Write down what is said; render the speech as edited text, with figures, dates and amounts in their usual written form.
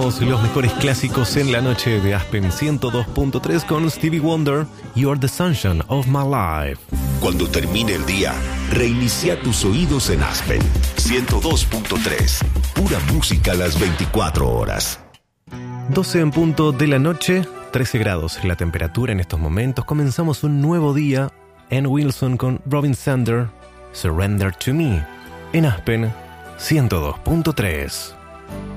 Escuchamos los mejores clásicos en la noche de Aspen 102.3 con Stevie Wonder, You're the Sunshine of My Life. Cuando termine el día, reinicia tus oídos en Aspen 102.3. Pura música a las 24 horas. 12 en punto de la noche, 13 grados la temperatura en estos momentos. Comenzamos un nuevo día en Wilson con Robin Zander, Surrender to Me, en Aspen 102.3.